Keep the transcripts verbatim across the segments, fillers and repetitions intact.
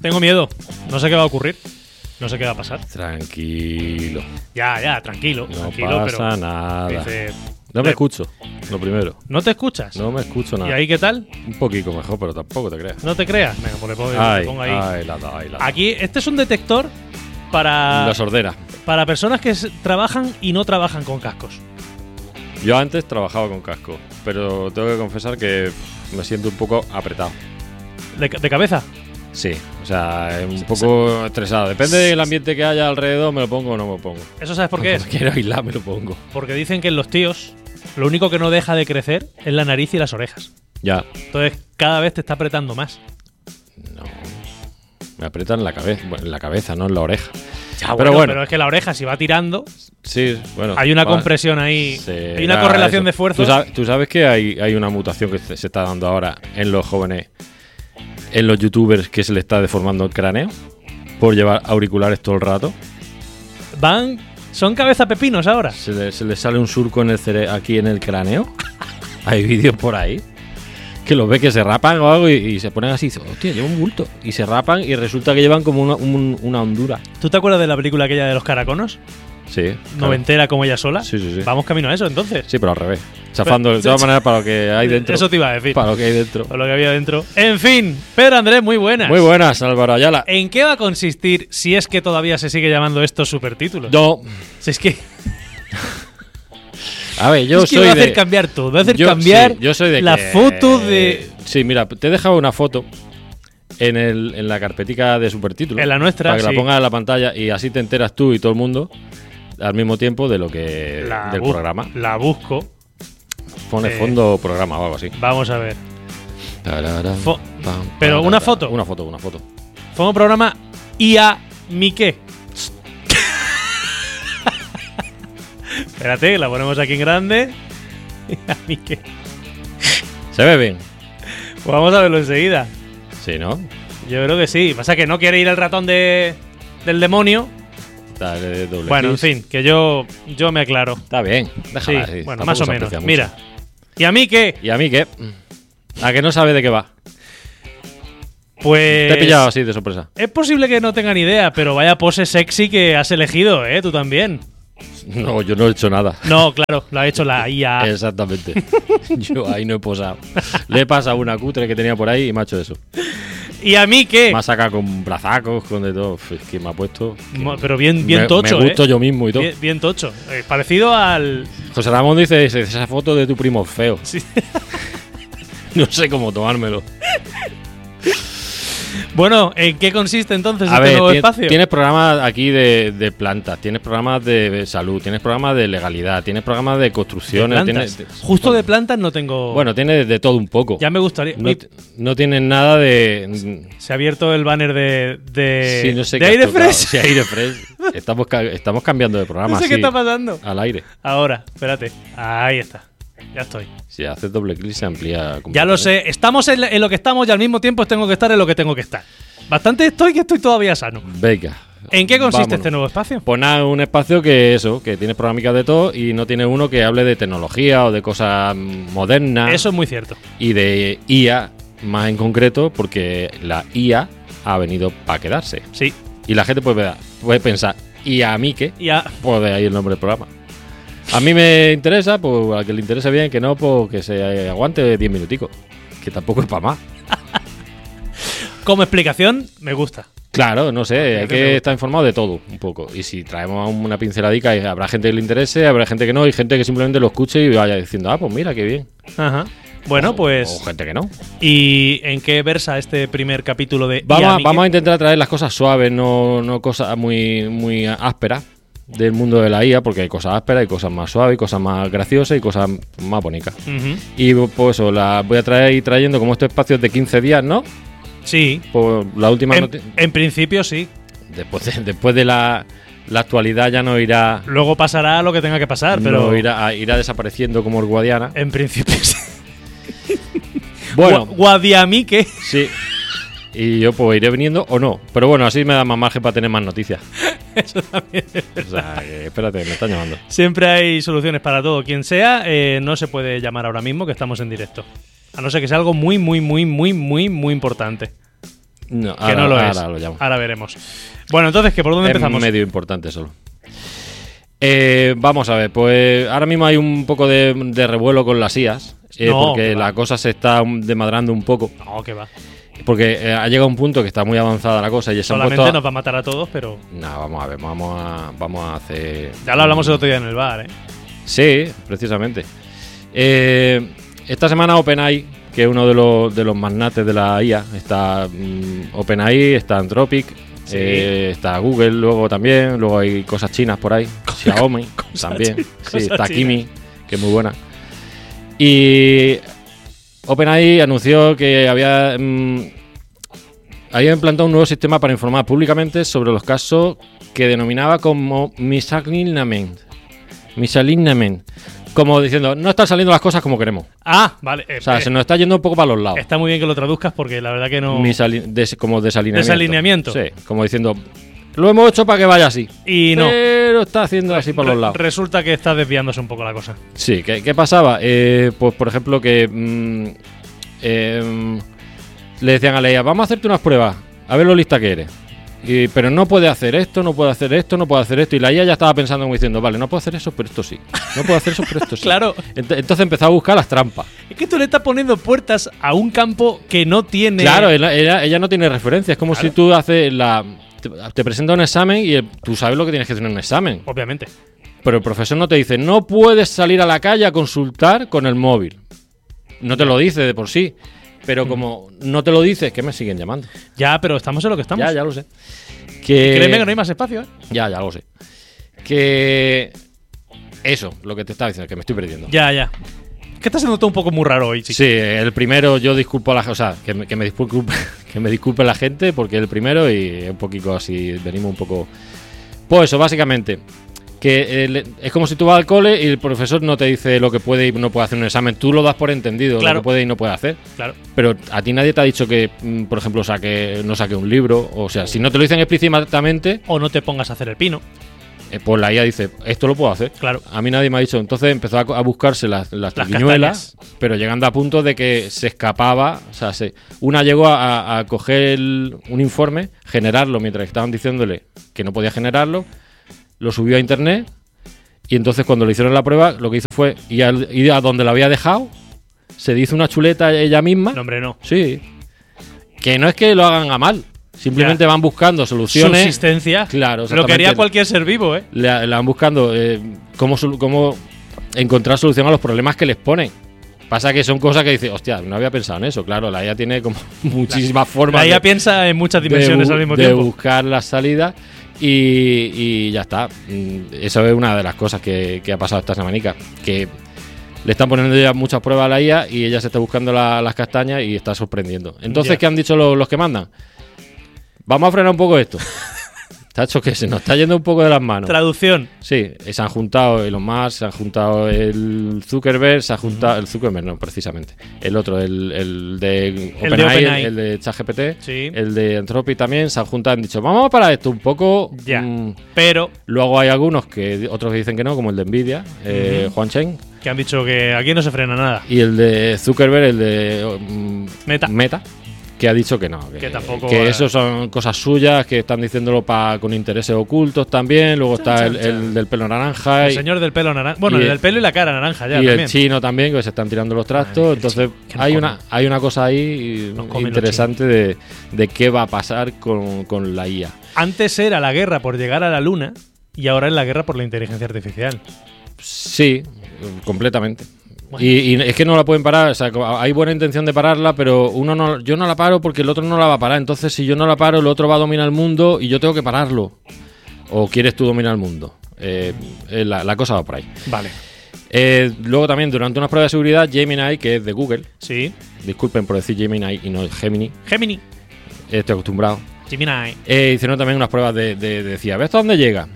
Tengo miedo. No sé qué va a ocurrir. No sé qué va a pasar. Tranquilo. Ya, ya, tranquilo. No tranquilo, pasa pero nada. dice, No me escucho, lo primero. ¿no te escuchas? No me escucho ¿Y nada. ahí qué tal? Un poquito mejor, pero tampoco te creas. ¿No te creas? Venga, pues le pongo, Ay, le pongo ahí. ay, la da, ay, la da. Aquí, este es un detector para, La sordera. para personas que s- trabajan y no trabajan con cascos. Yo antes trabajaba con casco, pero tengo que confesar que pff, me siento un poco apretado. ¿De, ca- de cabeza? Sí, o sea, un poco estresado. Depende del ambiente que haya alrededor, me lo pongo o no me lo pongo. ¿Eso sabes por qué es? Cuando quiero aislar, me lo pongo. Porque dicen que en los tíos lo único que no deja de crecer es la nariz y las orejas. Ya. Entonces cada vez te está apretando más. No. Me aprietan la cabeza, bueno, en la cabeza, no en la oreja. Ya, Pero bueno, bueno. pero es que la oreja si va tirando, Sí, bueno. hay una va- compresión ahí, será hay una correlación eso. de fuerzas. ¿Tú sabes, tú sabes que hay, hay una mutación que se se está dando ahora en los jóvenes, en los youtubers, que se le está deformando el cráneo por llevar auriculares todo el rato? Van, son cabeza pepinos ahora. Se le, se le sale un surco en el cere aquí en el cráneo. Hay vídeos por ahí que los ve que se rapan o algo y, y se ponen así y dicen, hostia, lleva un bulto. Y se rapan y resulta que llevan como una, un- una hondura. ¿Tú te acuerdas de la película aquella de los caraconos? Sí. claro. Noventera como ella sola. Sí, sí, sí. Vamos camino a eso entonces. Sí, pero al revés. Chafando Pero- de todas maneras para lo que hay dentro. Eso te iba a decir. Para lo que hay dentro. Por lo que había dentro. En fin, Pedro Andrés, muy buenas. Muy buenas, Álvaro Ayala. ¿En qué va a consistir, si es que todavía se sigue llamando estos supertítulos? No. Si es que, A ver, yo es que soy va a de. hacer cambiar todo. Va a hacer yo, cambiar sí, yo soy de la que- foto de. Sí, mira, te he dejado una foto en, el, en la carpetica de supertítulos. En la nuestra, Para que sí. la pongas en la pantalla y así te enteras tú y todo el mundo al mismo tiempo de lo que. La del bu- programa. La busco. Pone eh, fondo programa o algo así. Vamos a ver. Tararán, Fo- pam, pero tararán. una foto. Una foto, una foto. Fue un programa I A Mique. Espérate, la ponemos aquí en grande. I A Mique. ¿Se ve bien? Pues vamos a verlo enseguida. Sí, ¿no? Yo creo que sí. Pasa que no quiere ir el ratón de, del demonio. Dale doble Bueno, en clic. fin, que yo, yo me aclaro. Está bien. Sí, Déjala así. bueno, Tampoco más o se menos. aprecia mucho. Mira. ¿Y a mí qué? ¿Y a mí qué? ¿A que no sabe de qué va? Pues. Te he pillado así de sorpresa. Es posible que no tenga ni idea, pero vaya pose sexy que has elegido, ¿eh? Tú también. No, yo no he hecho nada. No, claro, lo ha hecho la I A. Exactamente. Yo ahí no he posado. Le he pasado una cutre que tenía por ahí y me ha hecho eso. ¿Y a mí qué? Me ha sacado con brazacos, con de todo. Uf, es que me ha puesto. que Mo- Pero bien, bien me, tocho, Me gusto ¿eh? yo mismo y todo. Bien, bien tocho. Eh, parecido al. José Ramón dice: "Esa- esa foto de tu primo es feo". Sí. No sé cómo tomármelo. Bueno, ¿en qué consiste entonces A este ver, nuevo ti- espacio? tienes programas aquí de, de plantas, tienes programas de salud, tienes programas de legalidad, tienes programas de De construcciones. plantas. tienes- Justo de plantas no tengo. Bueno, tienes de todo un poco. ya me gustaría. No, Uy, t- no tienes nada de. se ha abierto el banner de. De, Sí, no sé de qué has Aire tocado. Fresh. Sí, Aire Fresh. Estamos, ca- estamos cambiando de programa. No sé así, qué está pasando. al aire. Ahora, espérate. Ahí está. Ya estoy. Si haces doble clic se amplía. Ya lo sé. Estamos en, en lo que estamos y al mismo tiempo tengo que estar en lo que tengo que estar. Bastante estoy que estoy todavía sano. Venga. ¿En qué consiste vámonos. este nuevo espacio? Pues nada, un espacio que eso, que tienes programicas de todo y no tiene uno que hable de tecnología o de cosas modernas. Eso es muy cierto. Y de I A más en concreto, porque la I A ha venido para quedarse. Sí. Y la gente puede, puede pensar, ¿y a mí qué? Y a- Pues de ahí el nombre del programa. A mí me interesa, pues al que le interese bien, que no, pues que se aguante diez minuticos. Que tampoco es para más. como explicación, me gusta. Claro, no sé, hay me que gusta. estar informado de todo, un poco. Y si traemos una pinceladica, y habrá gente que le interese, habrá gente que no, y gente que simplemente lo escuche y vaya diciendo, ah, pues mira, qué bien. Ajá. Bueno, O- pues. O gente que no. ¿Y en qué versa este primer capítulo de Vamos, I A a, Mique? vamos a intentar traer las cosas suaves, no, no cosas muy, muy ásperas del mundo de la I A, porque hay cosas ásperas, hay cosas más suaves, hay cosas más graciosas y cosas más bonitas. Ujú. Y pues eso, las voy a traer y trayendo como estos espacios de quince días, ¿no? Sí. Pues la última En, noti- en principio sí. después de, después de la, la actualidad ya no irá, Luego pasará lo que tenga que pasar, pero. no irá, irá desapareciendo como el Guadiana. En principio sí. Bueno, Gua- Guadiamique. sí. Y yo pues iré viniendo o no. Pero bueno, así me da más margen para tener más noticias. Eso también. O sea, que, espérate, me están llamando. Siempre hay soluciones para todo. Quien sea, eh, no se puede llamar ahora mismo que estamos en directo. A no ser que sea algo muy, muy, muy, muy, muy, muy importante. No, que ahora, no lo ahora es. lo llamo. Ahora veremos. Bueno, entonces, ¿que ¿por dónde Es empezamos? medio importante solo. Eh, vamos a ver, pues ahora mismo hay un poco de, de revuelo con las I As, eh, No, porque que va. la cosa se está demadrando un poco, No, que va. porque eh, ha llegado un punto que está muy avanzada la cosa y se han Solamente puesto a- nos va a matar a todos, pero No, vamos a ver, vamos a, vamos a hacer... ya lo hablamos el otro día en el bar, ¿eh? Sí, precisamente. Eh, esta semana OpenAI, que es uno de los, de los magnates de la I A, está mm, OpenAI, está Anthropic, Sí. eh, está Google luego también, luego hay cosas chinas por ahí, Xiaomi también, chi- sí, cosas está chinas. Kimi, que es muy buena. Y OpenAI anunció que había, mm, había implantado un nuevo sistema para informar públicamente sobre los casos que denominaba como misalignment. Misalignment. Como diciendo, no están saliendo las cosas como queremos. Ah, vale. eh, O sea, eh, se nos está yendo un poco para los lados. está muy bien que lo traduzcas porque la verdad que no. Misali- des- como desalineamiento. Desalineamiento. Sí, como diciendo, lo hemos hecho para que vaya así. Y no. Pero está haciendo así por Re- los lados. Resulta que está desviándose un poco la cosa. Sí, ¿qué, qué pasaba? Eh, pues, por ejemplo, que mm, eh, le decían a Leia, vamos a hacerte unas pruebas, a ver lo lista que eres. Y, pero no puede hacer esto, no puede hacer esto, no puede hacer esto. Y la I A ya estaba pensando como diciendo, vale, no puedo hacer eso, pero esto sí. No puedo hacer eso, pero esto sí. Claro. Ent- Entonces empezó a buscar las trampas. Es que tú le estás poniendo puertas a un campo que no tiene. Claro, ella, ella- ella no tiene referencia. Es como Claro. si tú haces la. Te, te presenta un examen y el- tú sabes lo que tienes que hacer en un examen. Obviamente. Pero el profesor no te dice, no puedes salir a la calle a consultar con el móvil. No te lo dice de por sí. Pero como no te lo dice, es que me siguen llamando. Ya, pero estamos en lo que estamos. Ya, ya lo sé. Que, Créeme que no hay más espacio, ¿eh? Ya, ya lo sé. Que. Eso, lo que te estaba diciendo, que me estoy perdiendo. Ya, ya. Es que está siendo todo un poco muy raro hoy, chico. Sí, el primero yo disculpo a la gente, o sea, que me, que me disculpe, que me disculpe la gente porque el primero y un poquito así, venimos un poco... Pues eso, básicamente, que el- es como si tú vas al cole y el profesor no te dice lo que puede y no puede hacer un examen, tú lo das por entendido, Claro. lo que puede y no puede hacer, Claro. pero a ti nadie te ha dicho que, mm, por ejemplo, saque, no saque un libro, o sea, si no te lo dicen explícitamente, O no te pongas a hacer el pino. eh, pues la I A dice, esto lo puedo hacer. Claro. A mí nadie me ha dicho. Entonces empezó a, a buscarse las, las, Las triquiñuelas, pero llegando a punto de que se escapaba. O sea, se, una llegó a, a coger el- un informe, generarlo mientras estaban diciéndole que no podía generarlo, lo subió a internet y entonces cuando le hicieron la prueba, lo que hizo fue ir, al- ir a donde lo había dejado, se hizo una chuleta ella misma. No, hombre, no. Sí. Que no es que lo hagan a mal, simplemente Ya. van buscando soluciones. Subsistencia. Claro, Lo que haría exactamente. cualquier ser vivo, ¿eh? Le, le van buscando eh, cómo, sol- cómo encontrar solución a los problemas que les ponen. Pasa que son cosas que dice, hostia, no había pensado en eso. Claro, la I A tiene como muchísimas formas La I A de, piensa en muchas de dimensiones bu- al mismo de tiempo. buscar las salidas y, y ya está. Mm, Eso es una de las cosas que, que ha pasado esta semanica. Que le están poniendo ya muchas pruebas a la I A y ella se está buscando la- las castañas y está sorprendiendo. Entonces, Ya. ¿qué han dicho los, los que mandan? Vamos a frenar un poco esto. Tacho, que se nos está yendo un poco de las manos. Traducción. Sí, se han juntado Elon Musk, se han juntado el Zuckerberg, se ha juntado el Zuckerberg, no, precisamente. El otro, el, el de OpenAI, el, OpenAI. el de ChatGPT, Sí. el de Anthropic también, se han juntado y han dicho, vamos para esto un poco. Ya. mm, Pero luego hay algunos que otros que dicen que no, como el de Nvidia, eh, Ujú. Juan Chen, que han dicho que aquí no se frena nada. y el de Zuckerberg, el de mm, Meta. Meta, que ha dicho que no, que, Que tampoco, que eh, eso son cosas suyas, que están diciéndolo pa, con intereses ocultos también. Luego está Chan, el, chan, chan. el del pelo naranja El y, señor del pelo naranja. Bueno, y el el- del pelo y la cara naranja ya y también. el chino también, que se están tirando los trastos. Ay, el Entonces chino, que nos hay comen. una, hay una cosa ahí Nos comen los interesante de, de qué va a pasar con, con la I A. Antes era la guerra por llegar a la luna y ahora es la guerra por la inteligencia artificial. Sí, completamente. Bueno. Y, y es que no la pueden parar, o sea, co- hay buena intención de pararla, pero uno no, yo no la paro porque el otro no la va a parar. Entonces, si yo no la paro, el otro va a dominar el mundo y yo tengo que pararlo. ¿O quieres tú dominar el mundo? Eh, eh, la, la cosa va por ahí. Vale. Eh, luego también, durante unas pruebas de seguridad, Gemini, que es de Google, Sí. disculpen por decir Gemini y no Gemini, Gemini. estoy acostumbrado, Gemini. eh, hicieron también unas pruebas de, de, de decía, ¿ves hasta dónde llega?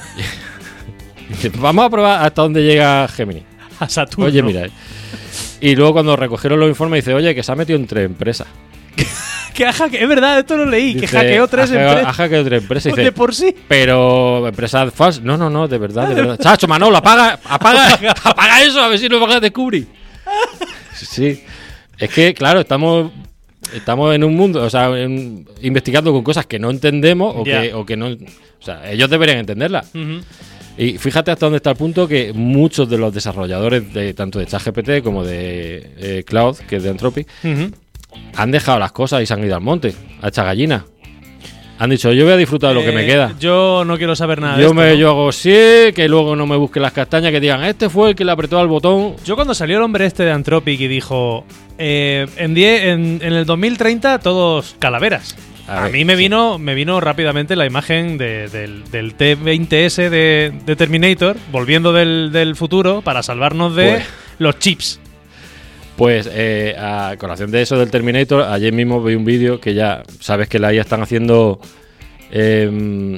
Dice, vamos a probar hasta dónde llega Gemini. A Saturno. Oye, mira. eh. Y luego cuando recogieron los informes dice, oye, que se ha metido en tres empresas. Que ha hacke- es verdad, esto lo leí. que Dice, hackeó tres ha hackeado- empresas. Ha hackeado tres empresas. de Dice, por sí. pero empresas falsas. No, no, no, de verdad, de verdad. Chacho, Manolo, apaga, apaga, apaga eso, a ver si nos van a descubrir. Sí. Es que, claro, estamos estamos en un mundo, o sea, en- investigando con cosas que no entendemos o, Ya. que, o que no. O sea, ellos deberían entenderlas. Ujú. Y fíjate hasta dónde está el punto que muchos de los desarrolladores de tanto de ChatGPT como de eh, Cloud, que es de Anthropic, Ujú. han dejado las cosas y se han ido al monte, a echar gallina. Han dicho, yo voy a disfrutar de lo que me Eh, queda. Yo no quiero saber nada de Yo, esto, me, ¿no? yo hago sí, que luego no me busquen las castañas, que digan, este fue el que le apretó al botón. Yo cuando salió el hombre este de Anthropic y dijo, eh, en, die- en, en el dos mil treinta todos calaveras. A A, ver, mí me sí. vino me vino rápidamente la imagen de- del, del T veinte ese de, de Terminator volviendo del, del futuro para salvarnos de Pues- los chips. Pues eh, a colación de eso del Terminator, ayer mismo vi un vídeo que ya sabes que la I A están haciendo. eh,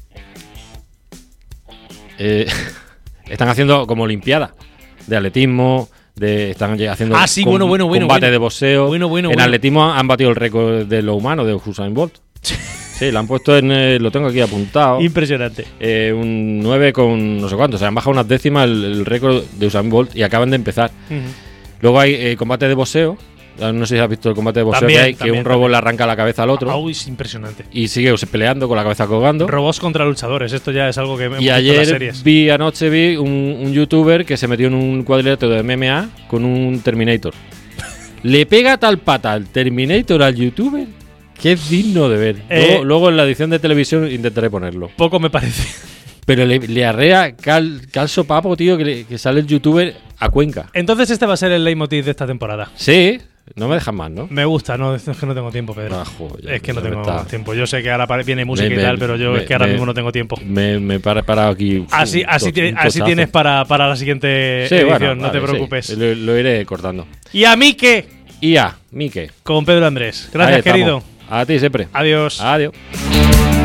eh, están haciendo como olimpiada de atletismo, de están ya haciendo Ah, sí, bueno, bueno, bueno, combate bueno. de boxeo. Bueno, bueno, en bueno. atletismo han batido el récord de lo humano de Usain Bolt. Sí, lo han puesto en. eh, lo tengo aquí apuntado. Impresionante. Eh, un nueve con no sé cuánto. O sea, han bajado unas décimas el, el récord de Usain Bolt y acaban de empezar. Ujú. Luego hay eh, combate de boxeo. No sé si has visto el combate de boxeo También, que hay, que también, un robot también. le arranca la cabeza al otro Ah, uy, es impresionante. y sigue peleando con la cabeza colgando. Robots contra luchadores, esto ya es algo que hemos Y visto en las ayer series. vi, anoche vi un, un youtuber que se metió en un cuadrilátero de M M A con un Terminator. Le pega tal pata al Terminator al youtuber que es digno de ver. Eh, luego, luego en la edición de televisión intentaré ponerlo. Poco me parece. Pero le, le arrea cal, cal sopapo, tío, que, le- que sale el youtuber a Cuenca. Entonces este va a ser el leitmotiv de esta temporada. Sí, no me dejan más, ¿no? Me gusta, no, es que no tengo tiempo, Pedro. Ah, joder, es que no ya me tengo está- tiempo. Yo sé que ahora pare- viene música Me- y me- tal, pero yo me- es que ahora me- mismo no tengo tiempo. Me, me he parado aquí. uf, Así, un así, to- ti- un así tochazo. tienes para, para la siguiente Sí, edición, bueno, no te vale, preocupes. sí, lo, lo iré cortando. ¿Y a mí qué? Y a, Mike. Con Pedro Andrés. Ahí Gracias, estamos. querido. A ti siempre. Adiós. Adiós.